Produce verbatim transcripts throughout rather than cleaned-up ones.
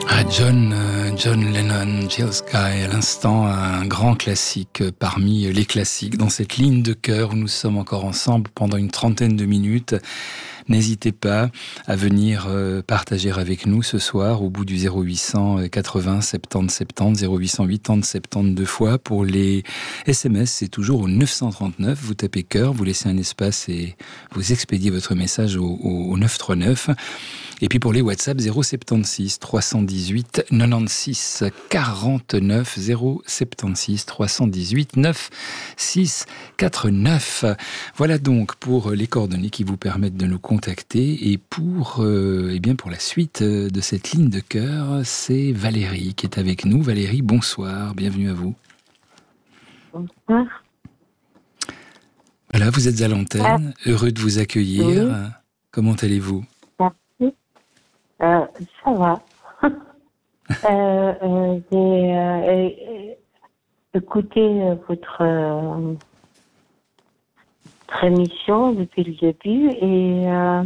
Ah, John, euh, John Lennon, Jill Sky, à l'instant, un grand classique parmi les classiques. Dans cette ligne de cœur où nous sommes encore ensemble pendant une trentaine de minutes, n'hésitez pas à venir euh, partager avec nous ce soir au bout du zéro huit cent quatre-vingts soixante-dix soixante-dix, zéro huit cent quatre-vingt soixante-dix deux fois. Pour les S M S, c'est toujours au neuf cent trente-neuf. Vous tapez cœur, vous laissez un espace et vous expédiez votre message au, au, au neuf cent trente-neuf. Et puis pour les WhatsApp, zéro soixante-seize trois cent dix-huit quatre-vingt-seize quarante-neuf, zéro soixante-seize trois cent dix-huit quatre-vingt-seize quarante-neuf. Voilà donc pour les coordonnées qui vous permettent de nous contacter. Et pour, euh, eh bien pour la suite de cette ligne de cœur, c'est Valérie qui est avec nous. Valérie, bonsoir, bienvenue à vous. Bonsoir. Voilà, vous êtes à l'antenne, ah. Heureux de vous accueillir. Oui. Comment allez-vous ? Merci. Euh, ça va. euh, euh, j'ai euh, écouté votre, euh, votre émission depuis le début et euh,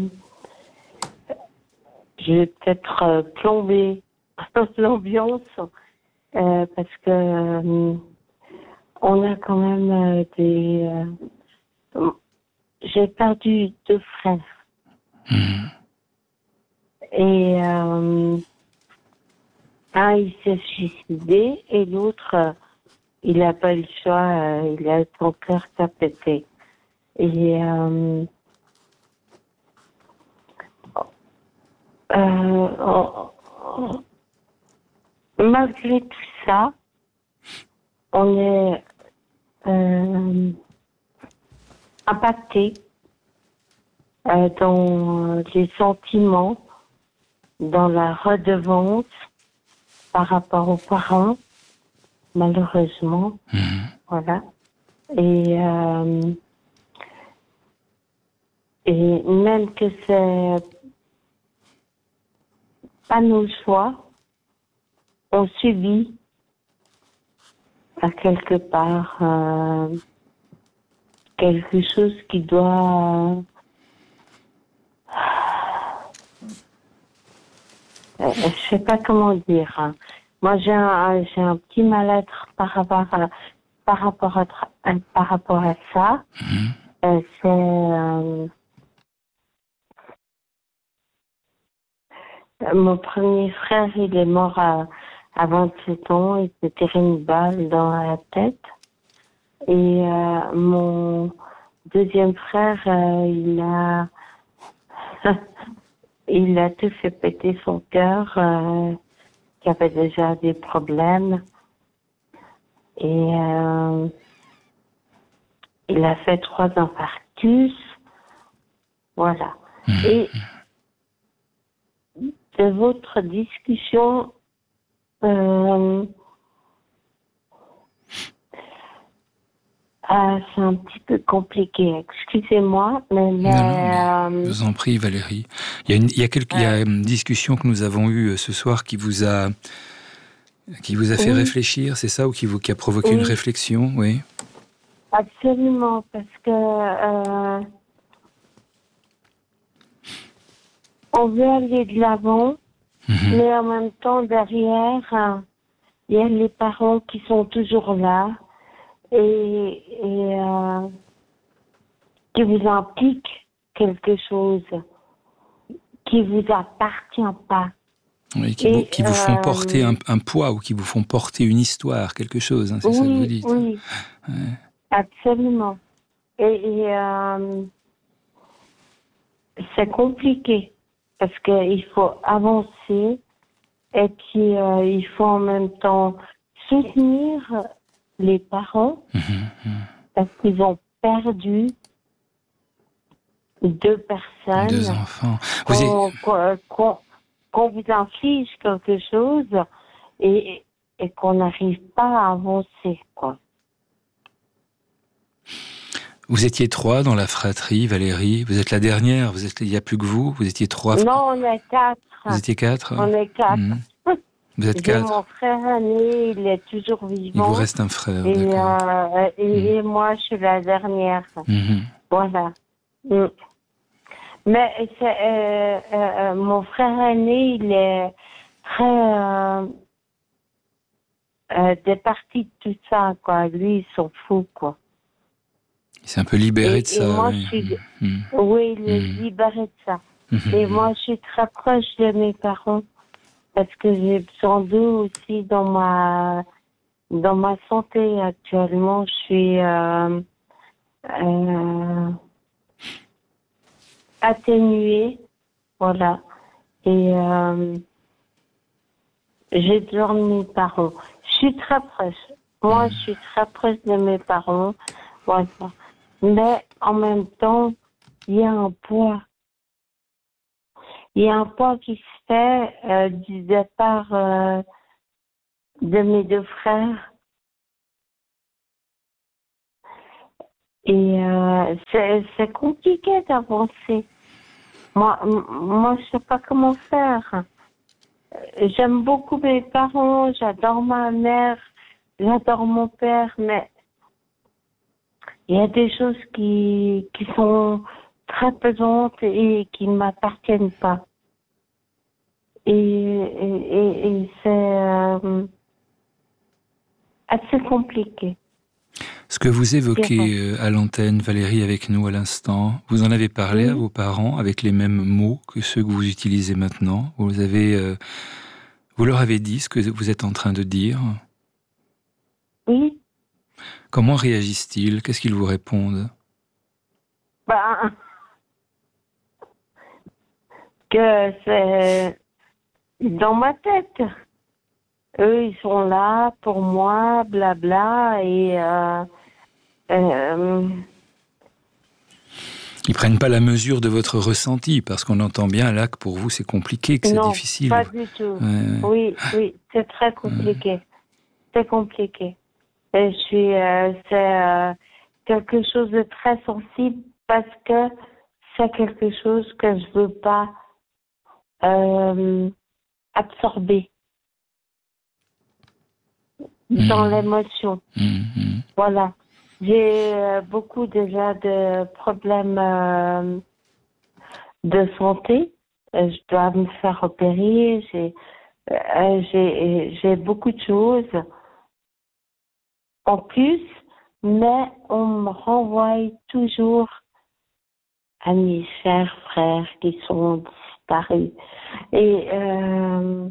j'ai peut-être euh, plombé l'ambiance euh, parce que euh, on a quand même euh, des... Euh, j'ai perdu deux frères. Mmh. Et euh, un, il s'est suicidé et l'autre, euh, il n'a pas eu le choix, euh, il a son cœur qui a pété. Et euh, euh, on, on, malgré tout ça, on est euh, impacté euh, dans les sentiments, dans la redevance par rapport aux parents, malheureusement. Mmh. Voilà. Et, euh, et même que c'est pas nos choix, on subit à quelque part euh, quelque chose qui doit... Euh, je sais pas comment dire. Hein. Moi, j'ai un, j'ai un petit mal-être par rapport à, par rapport à, par rapport à ça. Mmh. Euh, c'est, euh, mon premier frère, il est mort à, à vingt-sept ans. Il s'est tiré une balle dans la tête. Et euh, mon deuxième frère, euh, il a... Il a tout fait péter son cœur, euh, qui avait déjà des problèmes. Et euh, il a fait trois infarctus. Voilà. Mmh. Et de votre discussion, euh, Ah, c'est un petit peu compliqué, excusez-moi, mais... mais, non, non, mais euh... je vous en prie, Valérie. Il y a une, il y a quelques, ouais. il y a une discussion que nous avons eue ce soir qui vous a, qui vous a fait oui. réfléchir, c'est ça, ou qui, vous, qui a provoqué oui. une réflexion, oui. Absolument, parce que euh, on veut aller de l'avant, mm-hmm. mais en même temps, derrière, il y a les parents qui sont toujours là, et, et euh, qui vous implique quelque chose qui vous appartient pas. Oui, qui, et, vous, qui vous font euh, porter un, un poids ou qui vous font porter une histoire, quelque chose, hein, c'est oui, ça que vous dites. Oui, ouais. Absolument. Et, et euh, c'est compliqué parce qu'il faut avancer et puis euh, il faut en même temps soutenir les parents mmh, mmh. parce qu'ils ont perdu deux personnes. Deux enfants. Vous qu'on, avez... qu'on, qu'on, qu'on vous inflige quelque chose et, et qu'on n'arrive pas à avancer, quoi. Vous étiez trois dans la fratrie, Valérie. Vous êtes la dernière. Vous êtes, il n'y a plus que vous. Vous étiez trois. Non, on est quatre. Vous étiez quatre. On est quatre. Mmh. Vous êtes quatre. Mon frère aîné, il est toujours vivant. Il vous reste un frère, et, d'accord. Euh, et, mmh. et moi, je suis la dernière. Mmh. Voilà. Mmh. Mais c'est, euh, euh, mon frère aîné, il est très euh, euh, départi de tout ça, quoi. Lui, il s'en fout, quoi. Il s'est un peu libéré et, de ça. Et moi, Oui, je suis... mmh. oui, il est Mmh. libéré de ça. Mmh. Et moi, je suis très proche de mes parents parce que j'ai besoin d'eux aussi dans ma dans ma santé. Actuellement, je suis euh, euh, atténuée, voilà. Et euh, j'ai besoin de mes parents. Je suis très proche. Moi, je suis très proche de mes parents, voilà. Mais en même temps, il y a un poids. Il y a un poids qui se fait euh, du départ euh, de mes deux frères. Et euh, c'est, c'est compliqué d'avancer. Moi, m- moi, je sais pas comment faire. Euh, J'aime beaucoup mes parents, j'adore ma mère, j'adore mon père, mais il y a des choses qui, qui sont très pesantes et qui ne m'appartiennent pas. Et, et, et, et c'est euh, assez compliqué. Ce que vous évoquez à l'antenne, Valérie, avec nous à l'instant, vous en avez parlé oui. à vos parents avec les mêmes mots que ceux que vous utilisez maintenant. Vous avez, euh, vous leur avez dit ce que vous êtes en train de dire. Oui. Comment réagissent-ils? Qu'est-ce qu'ils vous répondent? Ben, que c'est dans ma tête. Eux, ils sont là pour moi, blabla, et euh, euh, Ils prennent pas la mesure de votre ressenti, parce qu'on entend bien là que pour vous c'est compliqué, que c'est non, difficile. pas du tout. Ouais. Oui, oui, c'est très compliqué. Ouais. C'est compliqué. Et je suis, euh, c'est euh, quelque chose de très sensible parce que c'est quelque chose que je veux pas euh, absorber mmh. dans l'émotion. Mmh. Voilà. J'ai euh, beaucoup déjà de problèmes euh, de santé. Euh, je dois me faire opérer. J'ai, euh, j'ai, j'ai beaucoup de choses en plus, mais on me renvoie toujours à mes chers frères qui sont disparus. Et euh,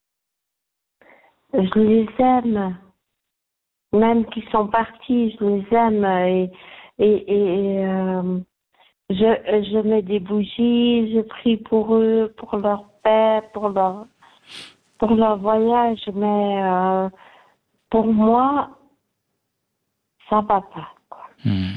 je les aime. Même qui sont partis, je les aime. Et, et, et euh, je, je mets des bougies, je prie pour eux, pour leur paix, pour leur, pour leur voyage. Mais euh, pour moi, ça va pas. Quoi. Mmh.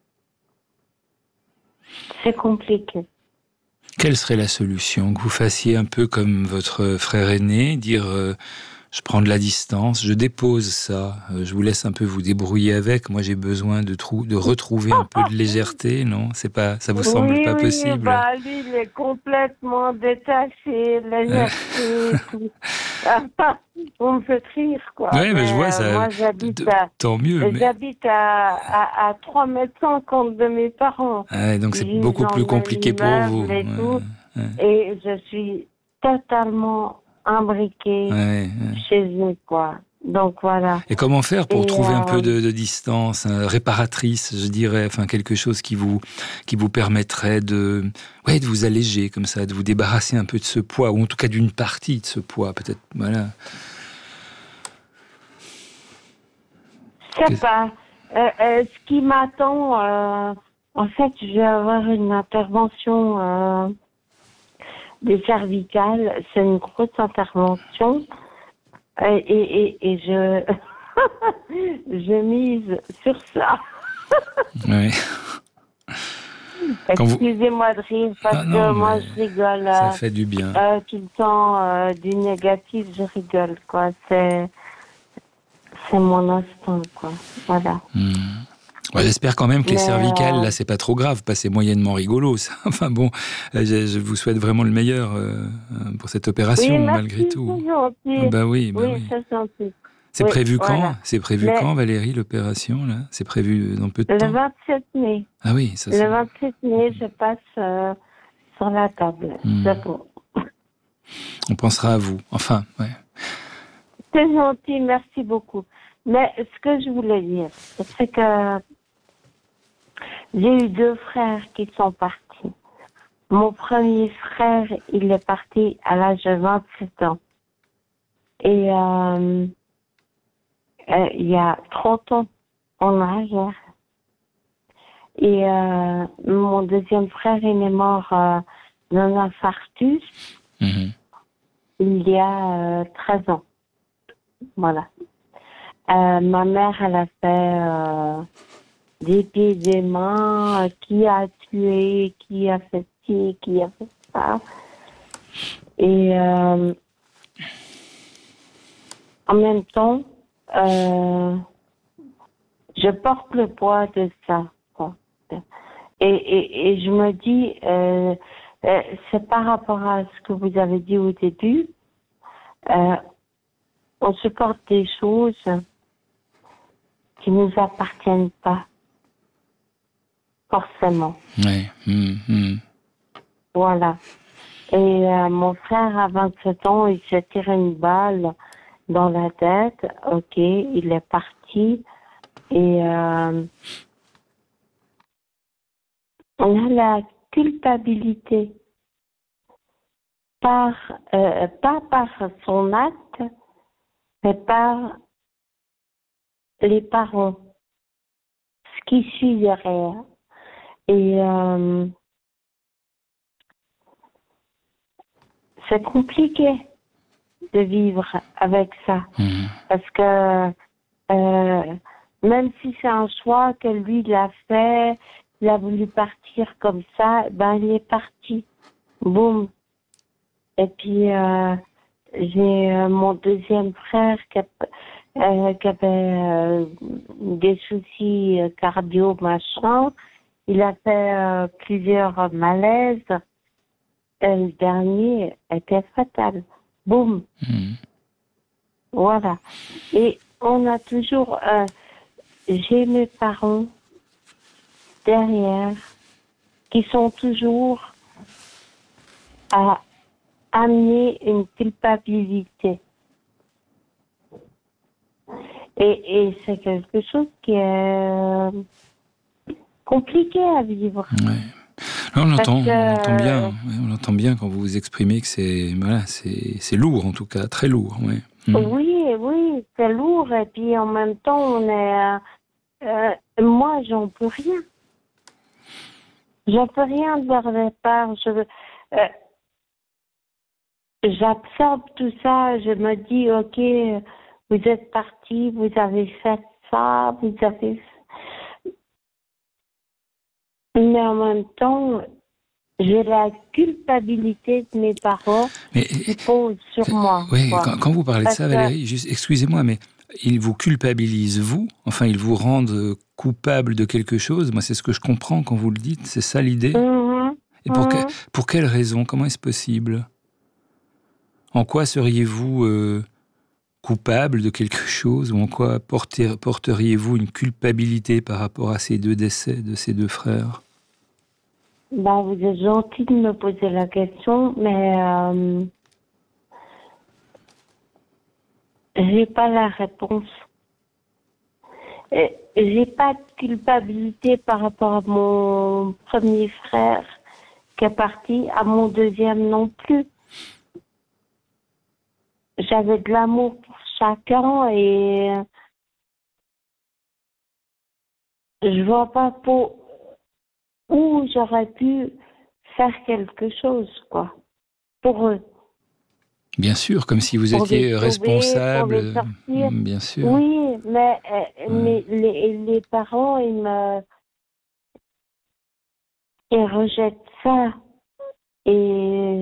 C'est compliqué. Quelle serait la solution? Que vous fassiez un peu comme votre frère aîné, dire euh, je prends de la distance, je dépose ça, euh, je vous laisse un peu vous débrouiller avec. Moi, j'ai besoin de, trou- de retrouver un peu de légèreté, non? C'est pas, ça vous semble oui, pas oui, possible? bah lui, il est complètement détaché, légèreté, tout. On me fait rire, quoi. Ouais, mais, mais je vois ça. Moi, j'habite de, à, tant mieux. Mais... j'habite à, à, à trois mètres cinquante de mes parents. Ah, donc c'est Ils beaucoup plus compliqué pour vous. Et, Ouais, tout, ouais. et je suis totalement imbriquée ouais, ouais. chez eux, quoi. Donc voilà. Et comment faire pour et trouver euh... un peu de, de distance, hein, réparatrice, je dirais, enfin quelque chose qui vous qui vous permettrait de, ouais, de vous alléger comme ça, de vous débarrasser un peu de ce poids, ou en tout cas d'une partie de ce poids, peut-être, voilà. Je sais pas. Euh, euh, ce qui m'attend, euh, en fait, je vais avoir une intervention euh, des cervicales. C'est une grosse intervention. Et, et, et, et je, je mise sur ça. Oui. Excusez-moi vous... de rire parce ah non, que moi je rigole. Ça fait du bien. Euh, tout le temps euh, du négatif, je rigole quoi. C'est c'est mon instinct quoi. Voilà. Mmh. Ouais, j'espère quand même que les Mais cervicales, euh... là, c'est pas trop grave, pas c'est moyennement rigolo, ça. Enfin bon, je, je vous souhaite vraiment le meilleur euh, pour cette opération, oui, merci, malgré tout. C'est gentil. Bah oui, bah oui, oui. c'est gentil. C'est oui, prévu voilà. quand? C'est prévu Mais... quand, Valérie, l'opération, là? C'est prévu dans peu de le temps? Le vingt-sept mai. Ah oui, ça Le c'est... vingt-sept mai, je passe euh, sur la table. Mmh. C'est bon. On pensera à vous. Enfin, ouais. C'est gentil, merci beaucoup. Mais ce que je voulais dire, c'est que j'ai eu deux frères qui sont partis. Mon premier frère, il est parti à l'âge de vingt-sept ans. Et euh, euh, il y a trente ans en arrière. Et euh, mon deuxième frère, il est mort euh, d'un infarctus mmh. il y a euh, treize ans. Voilà. Euh, ma mère, elle a fait euh, des pieds et des mains, euh, qui a tué, qui a fait ci, qui a fait ça. Et euh, en même temps, euh, je porte le poids de ça. Quoi. Et, et, et je me dis, euh, euh, c'est par rapport à ce que vous avez dit au début, euh, on supporte des choses qui ne nous appartiennent pas, forcément. Oui. Mmh, mmh. Voilà. Et euh, mon frère, à vingt-sept ans, il s'est tiré une balle dans la tête. Ok, il est parti. Et euh, on a la culpabilité, par, euh, pas par son acte, mais par les parents, ce qui suit derrière. Et euh, c'est compliqué de vivre avec ça. Mmh. Parce que euh, même si c'est un choix que lui, il a fait, il a voulu partir comme ça, ben il est parti. Boum. Et puis, euh, j'ai euh, mon deuxième frère qui, a, euh, qui avait euh, des soucis euh, cardio, machin. Il a fait euh, plusieurs malaises. Et le dernier était fatal. Boum. Mmh. Voilà. Et on a toujours... Euh, j'ai mes parents derrière qui sont toujours à amener une culpabilité. Et, et c'est quelque chose qui est euh, compliqué à vivre. Ouais. Alors, on, entend, que... on entend bien, on entend bien quand vous vous exprimez que c'est, voilà, c'est, c'est lourd en tout cas, très lourd. Ouais. Mmh. Oui, oui, c'est lourd et puis en même temps on est, euh, moi j'en peux rien, j'en peux rien de leur départ. Je, euh, j'absorbe tout ça, je me dis ok, vous êtes partis, vous avez fait ça, vous avez, mais en même temps. J'ai la culpabilité de mes parents mais, qui posent sur moi. Oui, quand, quand vous parlez Parce de ça, Valérie, juste, excusez-moi, mais ils vous culpabilisent, vous ? Enfin, ils vous rendent coupable de quelque chose ? Moi, c'est ce que je comprends quand vous le dites. C'est ça l'idée ? Mmh, Et pour, mmh. que, pour quelle raison ? Comment est-ce possible ? En quoi seriez-vous euh, coupable de quelque chose ? Ou en quoi porter, porteriez-vous une culpabilité par rapport à ces deux décès de ces deux frères ? Ben, vous êtes gentil de me poser la question, mais euh, j'ai pas la réponse. Et j'ai pas de culpabilité par rapport à mon premier frère qui est parti, à mon deuxième non plus. J'avais de l'amour pour chacun et je vois pas pour où j'aurais pu faire quelque chose, quoi, pour eux. Bien sûr, comme si vous pour étiez les responsable. Sauver, pour les sortir. Bien sûr. Oui, mais, euh, ouais. mais les, les parents, ils me... Ils rejettent ça. Et...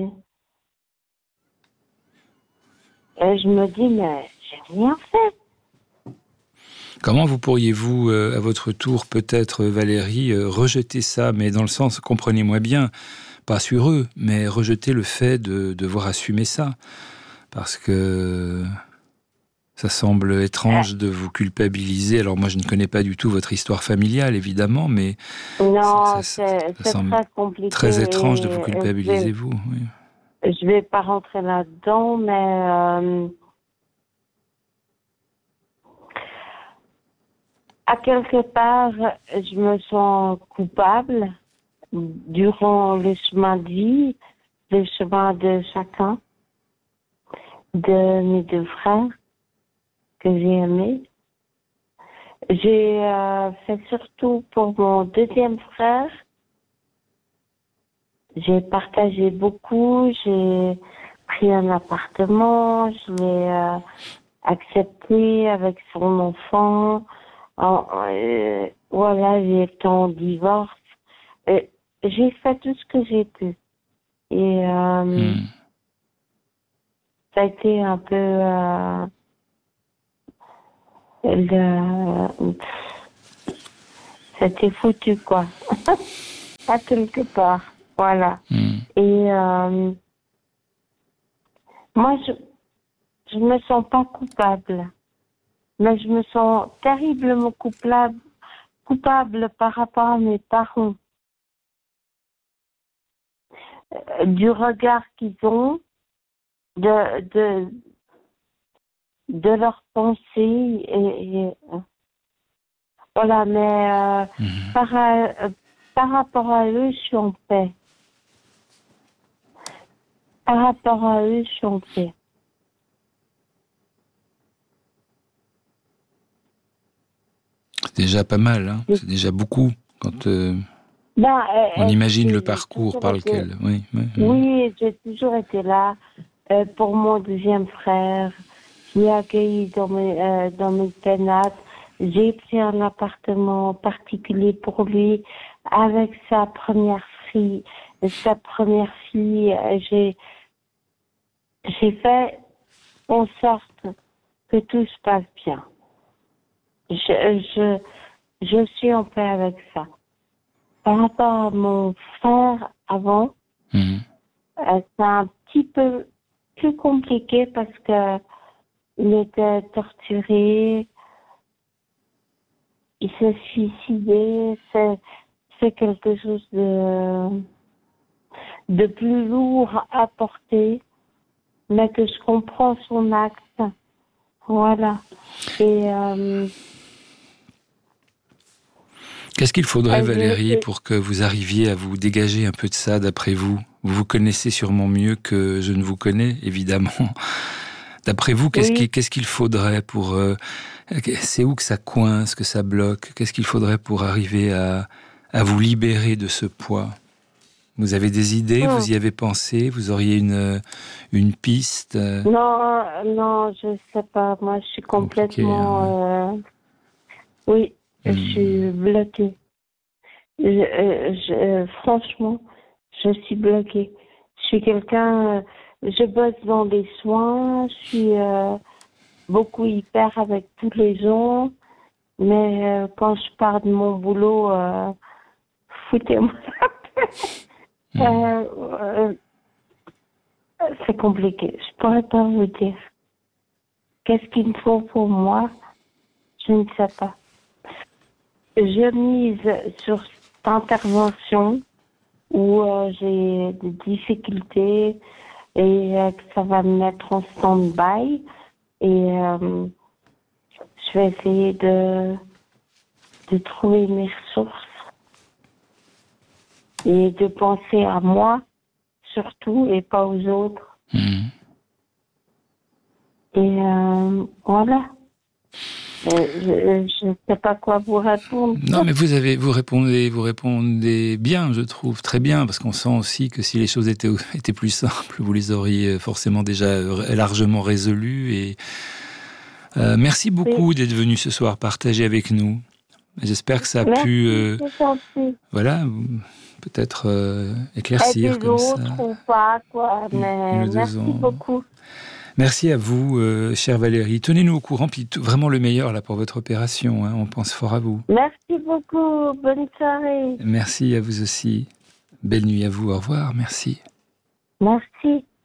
et je me dis, mais j'ai rien fait. Comment vous pourriez-vous, euh, à votre tour, peut-être, Valérie, euh, rejeter ça, mais dans le sens, comprenez-moi bien, pas sur eux, mais rejeter le fait de devoir assumer ça ? Parce que ça semble étrange de vous culpabiliser. Alors moi, je ne connais pas du tout votre histoire familiale, évidemment, mais non, ça, ça, c'est, ça c'est semble très compliqué. très étrange de vous culpabiliser, vous. Oui. je vais pas rentrer là-dedans, mais euh, à quelque part, je me sens coupable durant le chemin de vie, le chemin de chacun, de mes deux frères que j'ai aimés. J'ai euh, fait surtout pour mon deuxième frère. J'ai partagé beaucoup, j'ai pris un appartement, je l'ai euh, accepté avec son enfant. En, euh, voilà, j'ai été en divorce. Euh, j'ai fait tout ce que j'ai pu. Et euh, Mm. ça a été un peu... Euh, le, c'était foutu, quoi. À quelque part. Voilà. Mm. Et euh, moi, je je me sens pas coupable, mais je me sens terriblement coupable, coupable par rapport à mes parents, euh, du regard qu'ils ont, de de de leurs pensées et, et voilà. Mais euh, Mm. par euh, par rapport à eux, je suis en paix. Par rapport à eux, je suis en paix. C'est déjà pas mal, hein. C'est déjà beaucoup quand euh, Ben, euh, on imagine écoutez, le j'ai parcours toujours par été, lequel. Oui, oui, oui. oui, j'ai toujours été là euh, pour mon deuxième frère. Je l'ai accueilli dans mes, euh, dans mes pénates. J'ai pris un appartement particulier pour lui avec sa première fille. Sa première fille, euh, j'ai, j'ai fait en sorte que tout se passe bien. Je, je, je suis en paix avec ça. Par rapport à mon frère avant, Mm. euh, c'est un petit peu plus compliqué parce que il était torturé, il s'est suicidé, c'est, c'est quelque chose de, de plus lourd à porter, mais que je comprends son acte. Voilà. Et euh, Qu'est-ce qu'il faudrait, euh, Valérie, je- pour que vous arriviez à vous dégager un peu de ça, d'après vous? Vous vous connaissez sûrement mieux que je ne vous connais, évidemment. D'après vous, qu'est-ce oui, qui- qu'est-ce qu'il faudrait pour... euh, c'est où que ça coince, que ça bloque? Qu'est-ce qu'il faudrait pour arriver à, à vous libérer de ce poids? Vous avez des idées? hmm. Vous y avez pensé? Vous auriez une, une piste euh, Non, non, je sais pas. Moi, je suis compliquée, hein, complètement, euh, oui, ouais. je Hmm. suis bloquée. Je, euh, je, euh, franchement, je suis bloquée. Je suis quelqu'un, euh, je bosse dans des soins, je suis euh, beaucoup hyper avec tous les gens, mais euh, quand je pars de mon boulot, euh, foutez-moi la paix. Hmm. Euh, euh, c'est compliqué. Je pourrais pas vous dire. Qu'est-ce qu'il me faut pour moi? Je ne sais pas. Je mise sur cette intervention où euh, j'ai des difficultés et euh, que ça va me mettre en stand-by. Et euh, je vais essayer de, de trouver mes ressources et de penser à moi surtout et pas aux autres. Hmm. Et euh, voilà. Euh, je ne sais pas quoi vous répondre. Non, mais vous avez, vous répondez, vous répondez bien, je trouve, très bien, parce qu'on sent aussi que si les choses étaient, étaient plus simples, vous les auriez forcément déjà largement résolues. Et euh, merci Oui. beaucoup d'être venu ce soir partager avec nous. J'espère que ça a Merci, pu, euh, c'est gentil. voilà, peut-être euh, éclaircir Aider comme ça d'autres ou pas, quoi. une, une Mais ou deux merci ans. beaucoup. Merci à vous, euh, chère Valérie. Tenez-nous au courant, puis tout, vraiment le meilleur là pour votre opération. Hein, on pense fort à vous. Merci beaucoup. Bonne soirée. Merci à vous aussi. Belle nuit à vous. Au revoir. Merci. Merci.